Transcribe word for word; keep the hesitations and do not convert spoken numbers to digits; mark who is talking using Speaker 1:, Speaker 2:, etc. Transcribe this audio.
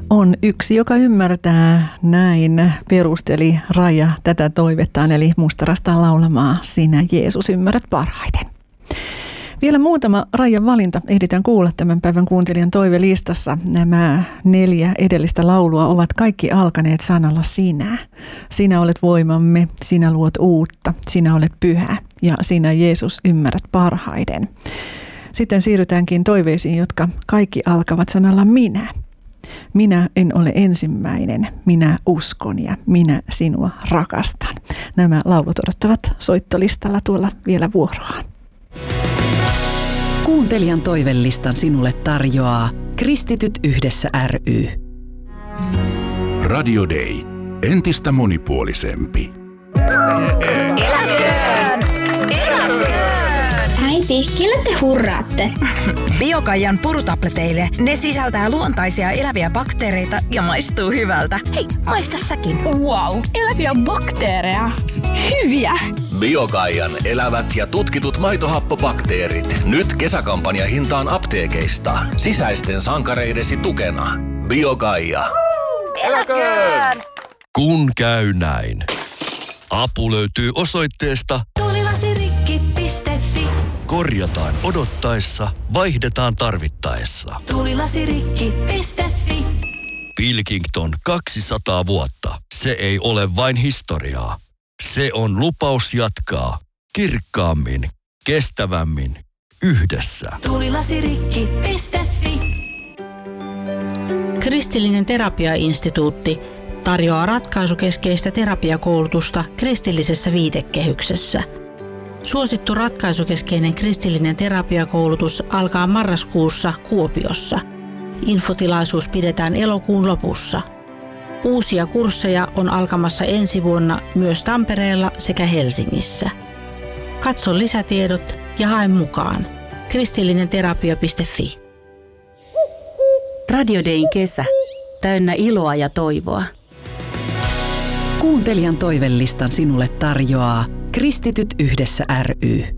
Speaker 1: On yksi, joka ymmärtää, näin perusteli Raija tätä toivettaan, eli mustarastaan laulamaa Sinä Jeesus ymmärrät parhaiten. Vielä muutama Raijan valinta ehditään kuulla tämän päivän kuuntelijan toivelistassa. Nämä neljä edellistä laulua ovat kaikki alkaneet sanalla sinä. Sinä olet voimamme, sinä luot uutta, sinä olet pyhä ja sinä Jeesus ymmärrät parhaiten. Sitten siirrytäänkin toiveisiin, jotka kaikki alkavat sanalla minä. Minä en ole ensimmäinen, minä uskon ja minä sinua rakastan. Nämä laulut odottavat soittolistalla tuolla vielä vuoroaan.
Speaker 2: Kuuntelijan toivelistan sinulle tarjoaa Kristityt yhdessä ry.
Speaker 3: Radio Day. Entistä monipuolisempi.
Speaker 4: Eläköön! Eläköön!
Speaker 5: Äiti, kelle te hurraatte?
Speaker 4: Biokaijan purutableteille. Ne sisältää luontaisia eläviä bakteereita ja maistuu hyvältä. Hei, maista säkin.
Speaker 5: Wow, eläviä bakteereja. Hyviä!
Speaker 6: Biokaijan elävät ja tutkitut maitohappobakteerit. Nyt kesäkampanjahintaan apteekeista. Sisäisten sankareidesi tukena. Biokaija.
Speaker 4: Eläköön!
Speaker 7: Kun käy näin. Apu löytyy osoitteesta
Speaker 8: tulilasirikki piste fi.
Speaker 7: Korjataan odottaessa, vaihdetaan tarvittaessa.
Speaker 8: tulilasirikki piste fi.
Speaker 7: Pilkington kaksisataa vuotta. Se ei ole vain historiaa. Se on lupaus jatkaa kirkkaammin, kestävämmin, yhdessä.
Speaker 8: tulilasirikki piste fi.
Speaker 9: Kristillinen terapiainstituutti tarjoaa ratkaisukeskeistä terapiakoulutusta kristillisessä viitekehyksessä. Suosittu ratkaisukeskeinen kristillinen terapiakoulutus alkaa marraskuussa Kuopiossa. Infotilaisuus pidetään elokuun lopussa. Uusia kursseja on alkamassa ensi vuonna myös Tampereella sekä Helsingissä. Katso lisätiedot ja hae mukaan. kristillinenterapia piste fi.
Speaker 2: Radio Dayn kesä. Täynnä iloa ja toivoa. Kuuntelijan toivelistan sinulle tarjoaa Kristityt yhdessä ry.